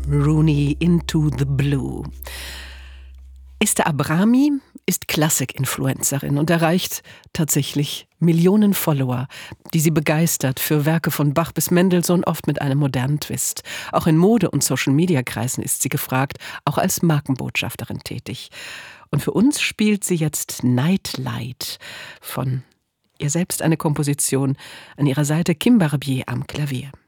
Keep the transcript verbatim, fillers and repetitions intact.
Rooney, Into the Blue. Esther Abrami ist Klassik-Influencerin und erreicht tatsächlich Millionen Follower, die sie begeistert für Werke von Bach bis Mendelssohn, oft mit einem modernen Twist. Auch in Mode- und Social-Media-Kreisen ist sie gefragt, auch als Markenbotschafterin tätig. Und für uns spielt sie jetzt Nightlight von ihr selbst eine Komposition, an ihrer Seite Kim Barbier am Klavier.